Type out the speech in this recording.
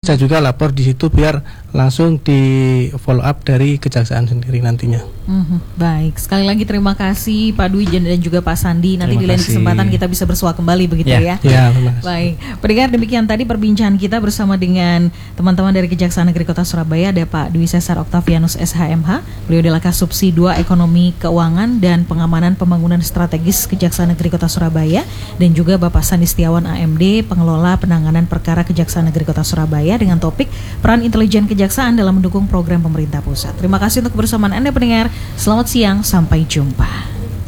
bisa juga lapor di situ biar langsung di follow up dari kejaksaan sendiri nantinya. Baik, sekali lagi terima kasih Pak Dwi dan juga Pak Sandi. Nanti di lain kesempatan kita bisa bersua kembali begitu ya. Ya, baik. Pendengar, demikian tadi perbincangan kita bersama dengan teman-teman dari Kejaksaan Negeri Kota Surabaya. Ada Pak Dwi Cesar Octavianus SHMH. Beliau adalah Kasubsi 2 Ekonomi Keuangan dan Pengamanan Pembangunan Strategis Kejaksaan Negeri Kota Surabaya, dan juga Bapak Sandi Setiawan AMD, Pengelola Penanganan Perkara Kejaksaan Negeri Kota Surabaya, dengan topik peran intelijen kejaksaan dalam mendukung program pemerintah pusat. Terima kasih untuk kebersamaan Anda pendengar. Selamat siang, sampai jumpa.